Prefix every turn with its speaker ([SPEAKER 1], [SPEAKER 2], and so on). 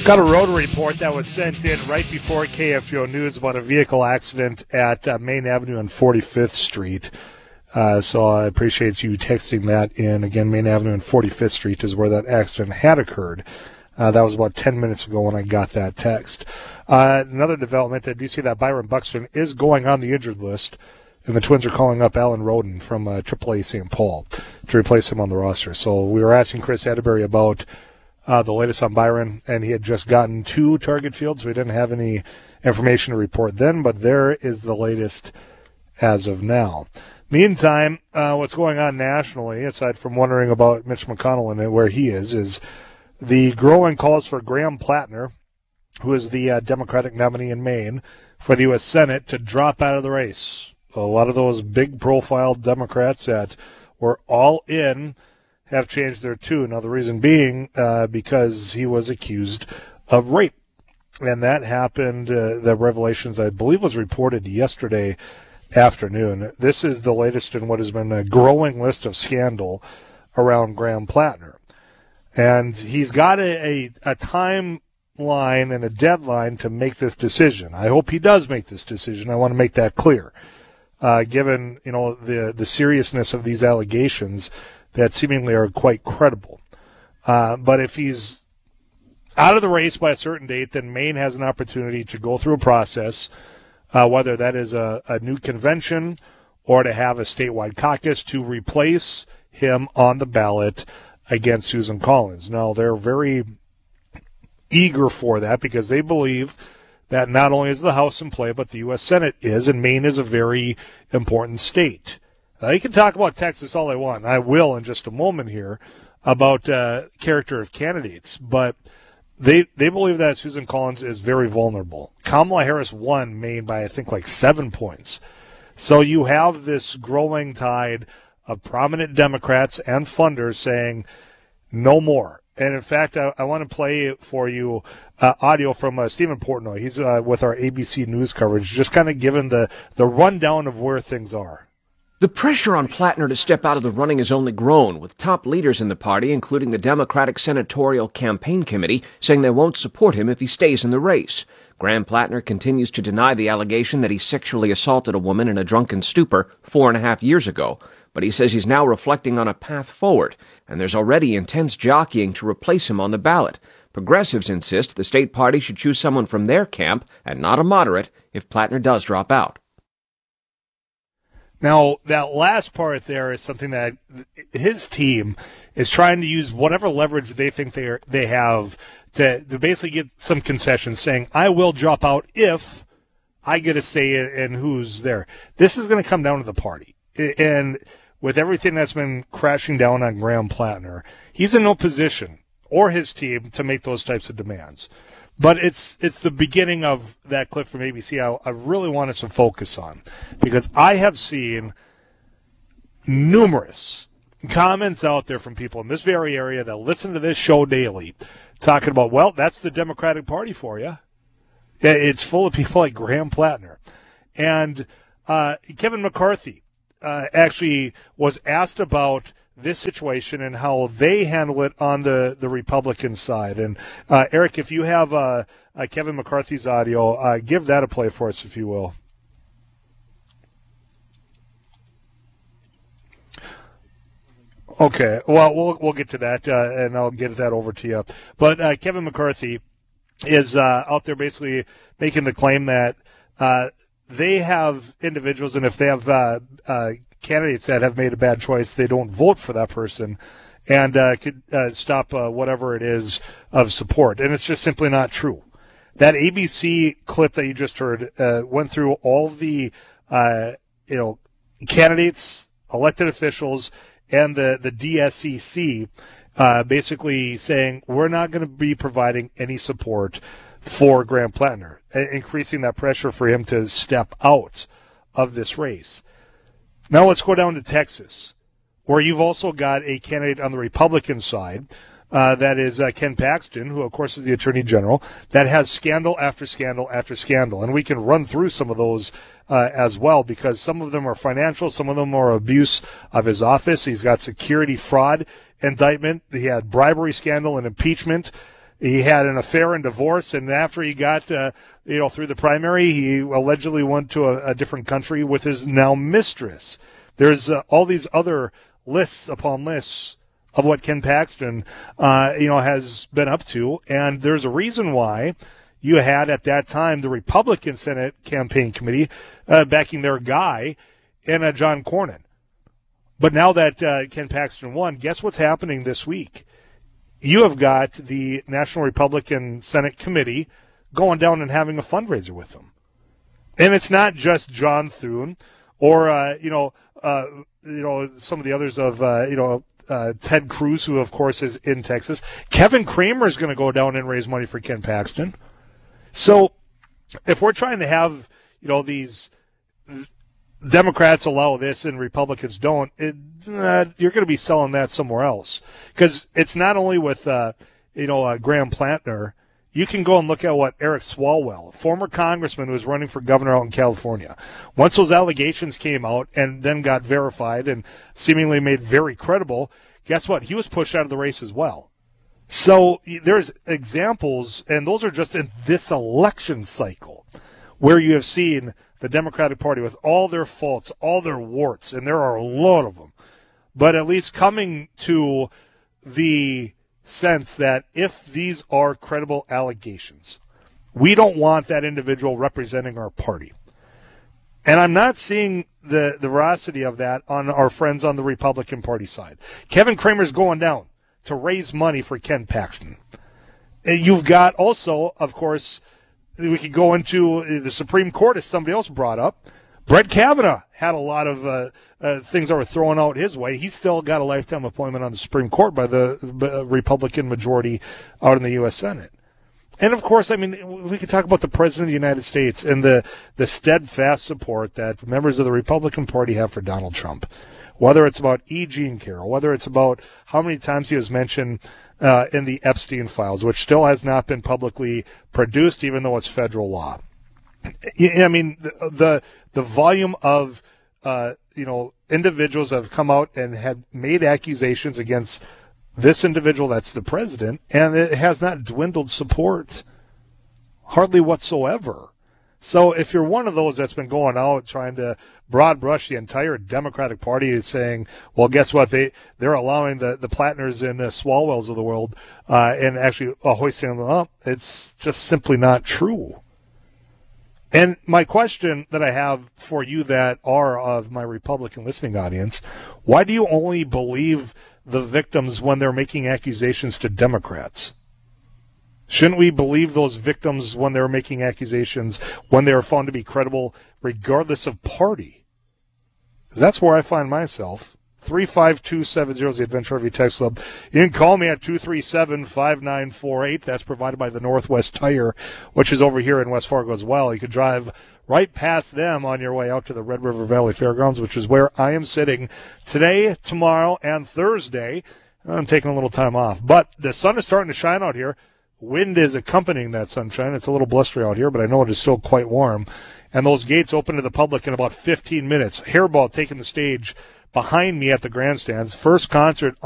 [SPEAKER 1] Got a road report that was sent in right before KFGO News about a vehicle accident at Main Avenue and 45th Street. So I appreciate you texting that in. Again, Main Avenue and 45th Street is where that accident had occurred. That was about 10 minutes ago when I got that text. Another development, I do see that Byron Buxton is going on the injured list, and the Twins are calling up Alan Roden from AAA St. Paul to replace him on the roster. So we were asking Chris Atterbury about the latest on Byron, and he had just gotten to Target Field, so we didn't have any information to report then, but there is the latest as of now. Meantime, what's going on nationally, aside from wondering about Mitch McConnell and where he is the growing calls for Graham Plattner, who is the Democratic nominee in Maine for the U.S. Senate, to drop out of the race. A lot of those big-profile Democrats that were all in have changed their tune. Now, the reason being because he was accused of rape. And that happened, the revelations, I believe, was reported yesterday afternoon. This is the latest in what has been a growing list of scandal around Graham Plattner. And he's got a timeline and a deadline to make this decision. I hope he does make this decision. I want to make that clear. Given, the seriousness of these allegations that seemingly are quite credible. But if he's out of the race by a certain date, then Maine has an opportunity to go through a process, whether that is a new convention or to have a statewide caucus to replace him on the ballot against Susan Collins. Now, they're very eager for that because they believe that not only is the House in play, but the U.S. Senate is, and Maine is a very important state. You can talk about Texas all I want. I will in just a moment here about character of candidates, but they believe that Susan Collins is very vulnerable. Kamala Harris won Maine by, I think, 7 points. So you have this growing tide of prominent Democrats and funders saying no more. And, in fact, I want to play for you audio from Stephen Portnoy. He's with our ABC News coverage, just kind of giving the rundown of where things are.
[SPEAKER 2] The pressure on Plattner to step out of the running has only grown, with top leaders in the party, including the Democratic Senatorial Campaign Committee, saying they won't support him if he stays in the race. Graham Plattner continues to deny the allegation that he sexually assaulted a woman in a drunken stupor 4.5 years ago, but he says he's now reflecting on a path forward, and there's already intense jockeying to replace him on the ballot. Progressives insist the state party should choose someone from their camp, and not a moderate, if Plattner does drop out.
[SPEAKER 1] Now, that last part there is something that his team is trying to use whatever leverage they think they have to basically get some concessions, saying, I will drop out if I get a say in who's there. This is going to come down to the party. And with everything that's been crashing down on Graham Plattner, he's in no position, or his team, to make those types of demands. But it's the beginning of that clip from ABC I really want us to focus on, because I have seen numerous comments out there from people in this very area that listen to this show daily talking about, well, that's the Democratic Party for you. It's full of people like Graham Plattner. And Kevin McCarthy actually was asked about this situation and how they handle it on the Republican side. And Eric, if you have Kevin McCarthy's audio, give that a play for us, if you will. Okay, well, we'll get to that, and I'll get that over to you. But Kevin McCarthy is out there basically making the claim that they have individuals, and if they have candidates that have made a bad choice, they don't vote for that person and could stop whatever it is of support. And it's just simply not true. That ABC clip that you just heard went through all the candidates, elected officials, and the DSCC basically saying we're not going to be providing any support for Graham Plattner, increasing that pressure for him to step out of this race. Now let's go down to Texas, where you've also got a candidate on the Republican side, that is Ken Paxton, who, of course, is the Attorney General, that has scandal after scandal after scandal. And we can run through some of those as well, because some of them are financial, some of them are abuse of his office. He's got security fraud indictment. He had bribery scandal and impeachment. He had an affair and divorce, and after he got, through the primary, he allegedly went to a different country with his now mistress. There's all these other lists upon lists of what Ken Paxton, has been up to, and there's a reason why you had at that time the Republican Senate Campaign Committee backing their guy in John Cornyn. But now that Ken Paxton won, guess what's happening this week? You have got the National Republican Senate Committee going down and having a fundraiser with them. And it's not just John Thune or, some of the others of, Ted Cruz, who, of course, is in Texas. Kevin Cramer is going to go down and raise money for Ken Paxton. So if we're trying to have, these Democrats allow this and Republicans don't, you're going to be selling that somewhere else. Because it's not only with, Graham Plantner. You can go and look at what Eric Swalwell, a former congressman who was running for governor out in California. Once those allegations came out and then got verified and seemingly made very credible, guess what? He was pushed out of the race as well. So there's examples, and those are just in this election cycle, where you have seen the Democratic Party with all their faults, all their warts, and there are a lot of them, but at least coming to the sense that if these are credible allegations, we don't want that individual representing our party. And I'm not seeing the veracity of that on our friends on the Republican Party side. Kevin Cramer's going down to raise money for Ken Paxton. You've got also, of course, we could go into the Supreme Court, as somebody else brought up. Brett Kavanaugh had a lot of things that were thrown out his way. He's still got a lifetime appointment on the Supreme Court by the Republican majority out in the U.S. Senate. And, of course, we could talk about the President of the United States and the steadfast support that members of the Republican Party have for Donald Trump. Whether it's about E. Jean Carroll, whether it's about how many times he was mentioned in the Epstein files, which still has not been publicly produced, even though it's federal law. The volume of individuals have come out and have made accusations against this individual, that's the president, and it has not dwindled support hardly whatsoever. So if you're one of those that's been going out trying to broad brush the entire Democratic Party, is saying, well, guess what? They're allowing the Plattners and the Swalwells of the world and actually hoisting them up. It's just simply not true. And my question that I have for you that are of my Republican listening audience, why do you only believe the victims when they're making accusations to Democrats? Shouldn't we believe those victims when they're making accusations, when they're found to be credible, regardless of party? Because that's where I find myself. 35270 is the Adventure RV Text Club. You can call me at 237-5948. That's provided by the Northwest Tire, which is over here in West Fargo as well. You could drive right past them on your way out to the Red River Valley Fairgrounds, which is where I am sitting today, tomorrow, and Thursday. I'm taking a little time off. But the sun is starting to shine out here. Wind is accompanying that sunshine. It's a little blustery out here, but I know it is still quite warm. And those gates open to the public in about 15 minutes. Hairball taking the stage behind me at the grandstands. First concert